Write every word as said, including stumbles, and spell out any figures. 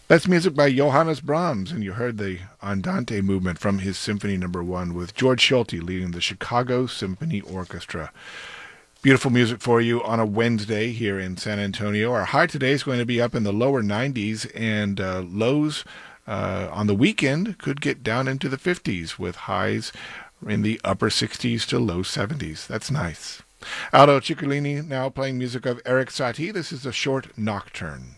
That's music by Johannes Brahms, and you heard the Andante movement from his Symphony Number One with George Schulte leading the Chicago Symphony Orchestra. Beautiful music for you on a Wednesday here in San Antonio. Our high today is going to be up in the lower nineties, and uh, lows uh, on the weekend could get down into the fifties with highs in the upper sixties to low seventies. That's nice. Aldo Ciccolini now playing music of Erik Satie. This is a short nocturne.